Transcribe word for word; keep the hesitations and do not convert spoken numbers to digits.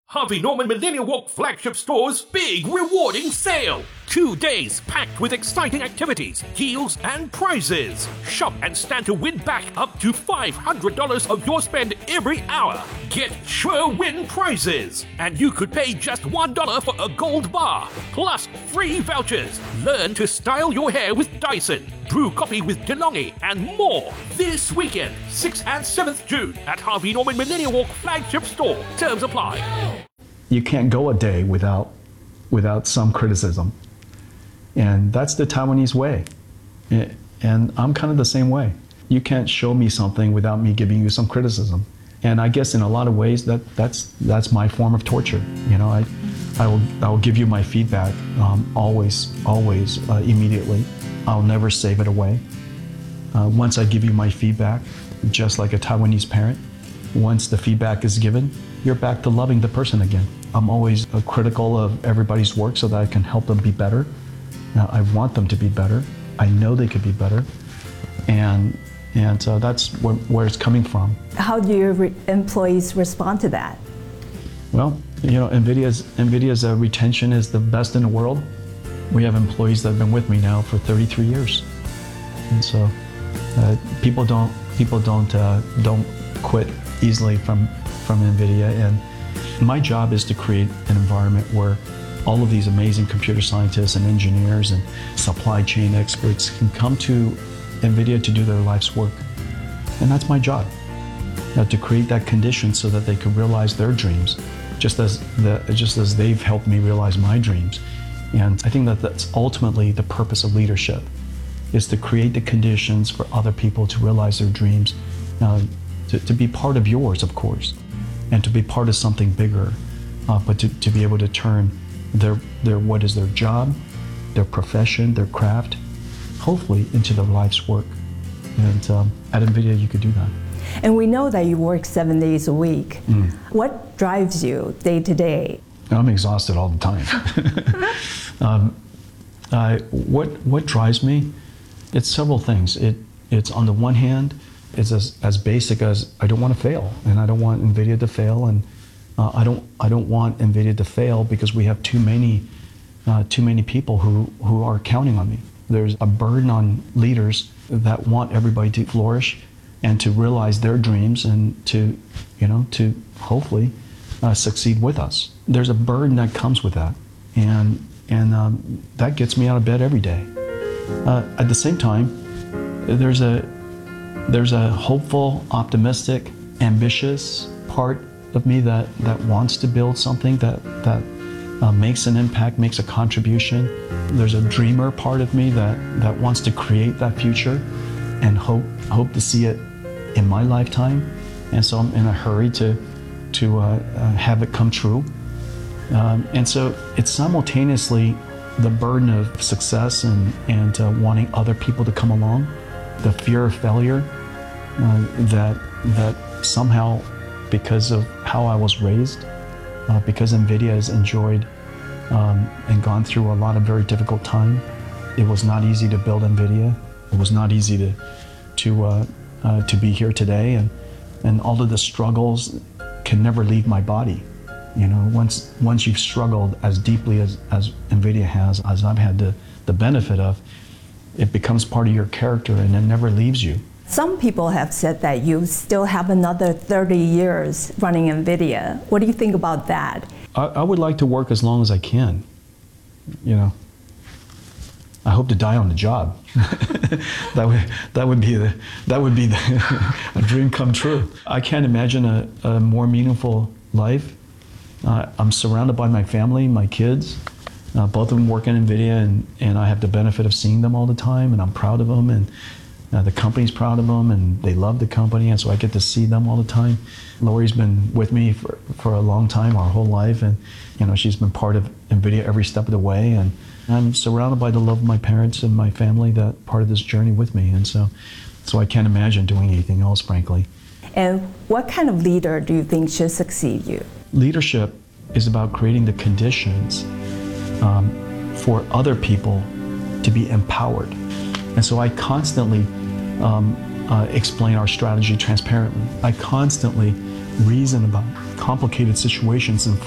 Harvey Norman Millennial Walk flagship store's big rewarding sale. Two days packed with exciting activities, deals, and prizes. Shop and stand to win back up to five hundred dollars of your spend every hour. Get sure win prizes. And you could pay just one dollar for a gold bar. Plus free vouchers. Learn to style your hair with Dyson. Brew coffee with DeLonghi and more. This weekend, sixth and seventh June at Harvey Norman Millennial Walk flagship store. Terms apply. You can't go a day without without some criticism. And that's the Taiwanese way. And I'm kind of the same way. You can't show me something without me giving you some criticism. And I guess in a lot of ways that that's that's my form of torture. You know, I I will I will give you my feedback um, always always uh, immediately. I'll never save it away. Uh, once I give you my feedback, just like a Taiwanese parent, once the feedback is given, you're back to loving the person again. I'm always uh, critical of everybody's work so that I can help them be better. Uh, I want them to be better. I know they could be better. And and uh, that's where, where it's coming from. How do your re- employees respond to that? Well, you know, NVIDIA's, NVIDIA's uh, retention is the best in the world. We have employees that have been with me now for thirty-three years. And so uh, people don't people don't uh, don't quit easily from from NVIDIA. And my job is to create an environment where all of these amazing computer scientists and engineers and supply chain experts can come to NVIDIA to do their life's work. And that's my job, uh, to create that condition so that they can realize their dreams, just as the, just as they've helped me realize my dreams. And I think that that's ultimately the purpose of leadership, is to create the conditions for other people to realize their dreams, uh, to, to be part of yours, of course, and to be part of something bigger, uh, but to, to be able to turn their, their, what is their job, their profession, their craft, hopefully into their life's work. And um, at NVIDIA, you could do that. And we know that you work seven days a week. Mm. What drives you day to day? I'm exhausted all the time. um, I, what what drives me? It's several things. It it's on the one hand, it's as, as basic as I don't want to fail, and I don't want NVIDIA to fail, and uh, I don't I don't want NVIDIA to fail because we have too many uh, too many people who who are counting on me. There's a burden on leaders that want everybody to flourish and to realize their dreams and to you know to hopefully uh, succeed with us. There's a burden that comes with that, and and um, that gets me out of bed every day. Uh, at the same time, there's a there's a hopeful, optimistic, ambitious part of me that, that wants to build something that that uh, makes an impact, makes a contribution. There's a dreamer part of me that, that wants to create that future and hope hope to see it in my lifetime. And so I'm in a hurry to to uh, uh, have it come true. Um, and so it's simultaneously the burden of success and, and uh, wanting other people to come along, the fear of failure, uh, that, that somehow, because of how I was raised, uh, because NVIDIA has enjoyed um, and gone through a lot of very difficult time, it was not easy to build NVIDIA. It was not easy to, to, uh, uh, to be here today, and, and all of the struggles can never leave my body. You know, once once you've struggled as deeply as, as NVIDIA has, as I've had the, the benefit of, it becomes part of your character and it never leaves you. Some people have said that you still have another thirty years running NVIDIA. What do you think about that? I, I would like to work as long as I can. You know, I hope to die on the job. that would that would be the that would be the, a dream come true. I can't imagine a, a more meaningful life. Uh, I'm surrounded by my family, my kids. Uh, both of them work in NVIDIA, and, and I have the benefit of seeing them all the time, and I'm proud of them, and uh, the company's proud of them, and they love the company, and so I get to see them all the time. Lori's been with me for, for a long time, our whole life, and you know she's been part of NVIDIA every step of the way, and I'm surrounded by the love of my parents and my family that part of this journey with me, and so, so I can't imagine doing anything else, frankly. And what kind of leader do you think should succeed you? Leadership is about creating the conditions um, for other people to be empowered. And so I constantly um, uh, explain our strategy transparently. I constantly reason about complicated situations and